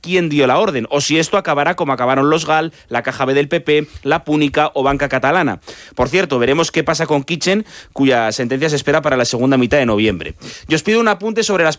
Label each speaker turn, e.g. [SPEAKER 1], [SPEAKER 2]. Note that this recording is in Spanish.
[SPEAKER 1] quién dio la orden, o si esto acabará como acabaron los GAL, la Caja B del PP, la Púnica o Banca Catalana. Por cierto, veremos qué pasa con Kitchen, cuya sentencia se espera para la segunda mitad de noviembre. Yo os pido un apunte sobre las